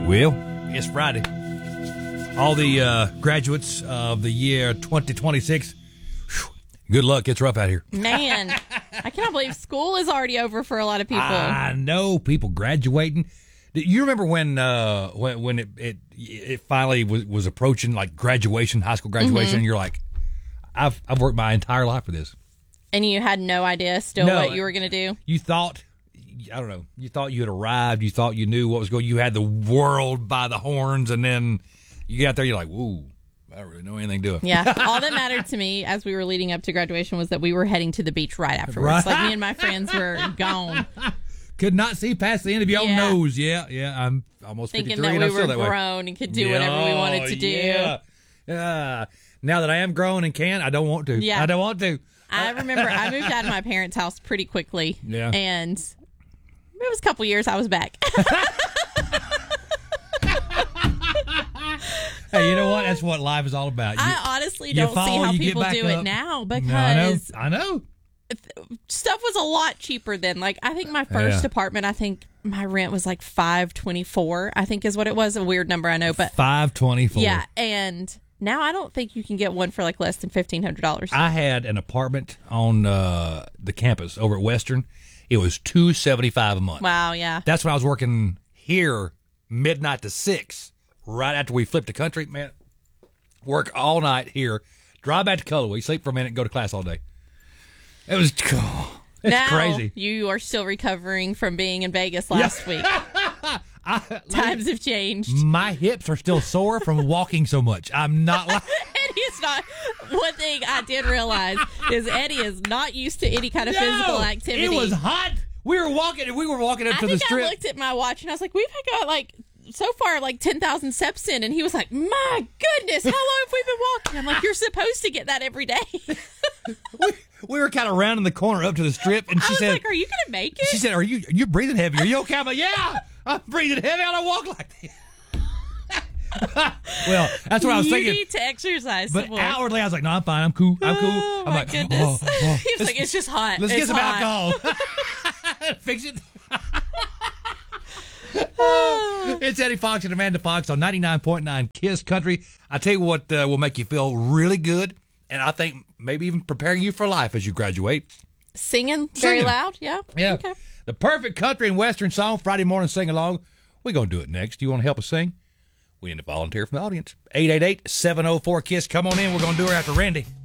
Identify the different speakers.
Speaker 1: Well, it's Friday. All the graduates of the year 2026, good luck. It's rough out here.
Speaker 2: Man, I cannot believe school is already over for a lot of people.
Speaker 1: I know, people graduating. You remember when it finally was approaching like graduation, high school graduation, and you're like, I've worked my entire life for this.
Speaker 2: And you had no idea still what you were going to do?
Speaker 1: You thought, I don't know, you thought you had arrived. You thought you knew what was going on. You had the world by the horns, and then you get out there, you're like, whoa, I don't really know anything to do it.
Speaker 2: Yeah, all that mattered to me as we were leading up to graduation was that we were heading to the beach right afterwards. Like, me and my friends were gone.
Speaker 1: Could not see past the end of your own nose. Yeah, I'm almost
Speaker 2: thinking
Speaker 1: 53
Speaker 2: that
Speaker 1: and
Speaker 2: we
Speaker 1: I'm
Speaker 2: were
Speaker 1: still that
Speaker 2: grown and could do whatever we wanted to do.
Speaker 1: Yeah. Now that I am grown and can, I don't want to.
Speaker 2: Yeah.
Speaker 1: I don't want to.
Speaker 2: I remember I moved out of my parents' house pretty quickly.
Speaker 1: Yeah.
Speaker 2: And it was a couple years I was back.
Speaker 1: Hey, you know what? That's what life is all about.
Speaker 2: I honestly don't see how people do it now because
Speaker 1: I know.
Speaker 2: Stuff was a lot cheaper then. Like, I think my first apartment, I think my rent was like $524, I think is what it was. A weird number, I know, but
Speaker 1: $524.
Speaker 2: Yeah, and now I don't think you can get one for like less than $1,500.
Speaker 1: I had an apartment on the campus over at Western. It was $275 a month.
Speaker 2: Wow, yeah.
Speaker 1: That's when I was working here midnight to 6, right after we flipped the country. Man, work all night here, drive back to Cullowhee, sleep for a minute, and go to class all day. It was crazy.
Speaker 2: You are still recovering from being in Vegas last week. Times have changed.
Speaker 1: My hips are still sore from walking so much. I'm not like...
Speaker 2: Eddie is not... One thing I did realize is Eddie is not used to any kind of physical activity.
Speaker 1: It was hot. We were walking up to the strip.
Speaker 2: I looked at my watch and I was like, we've got like... so far, like 10,000 steps in, and he was like, my goodness, how long have we been walking? I'm like, you're supposed to get that every day.
Speaker 1: we were kind of rounding the corner up to the strip, and she said,
Speaker 2: like, are you going to make it?
Speaker 1: She said, you're breathing heavy. Are you okay? I'm like, yeah, I'm breathing heavy. I don't walk like this. Well, that's what I was thinking.
Speaker 2: You need to exercise.
Speaker 1: But outwardly, I was like, no, I'm fine. I'm cool. I'm cool.
Speaker 2: Oh,
Speaker 1: I'm
Speaker 2: my
Speaker 1: like,
Speaker 2: goodness. He was like, it's just hot.
Speaker 1: Let's get some alcohol. Fix it. It's Eddie Fox and Amanda Fox on 99.9 KISS Country. I tell you what will make you feel really good, and I think maybe even preparing you for life as you graduate.
Speaker 2: Singing very loud, yeah?
Speaker 1: Yeah.
Speaker 2: Okay.
Speaker 1: The perfect country and western song, Friday morning sing-along. We're going to do it next. Do you want to help us sing? We need a volunteer from the audience. 888-704-KISS. Come on in. We're going to do her after Randy.